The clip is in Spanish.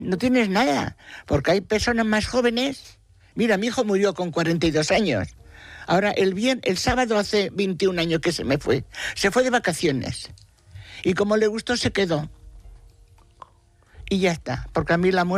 No tienes nada, porque hay personas más jóvenes. Mira, mi hijo murió con 42 años. Ahora, el sábado hace 21 años que se me fue. Se fue de vacaciones. Y como le gustó, se quedó. Y ya está, porque a mí la muerte